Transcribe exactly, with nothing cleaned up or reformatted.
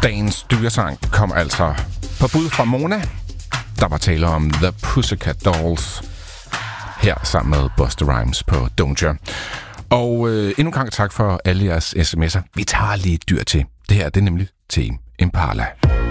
Dagens dyresang kom altså på bud fra Mona. Der var tale om The Pussycat Dolls. Her sammen med Busta Rhymes på Don't Ya. Og øh, endnu en gang tak for alle jeres sms'er. Vi tager lige et dyr til. Det her det er nemlig Tame Impala.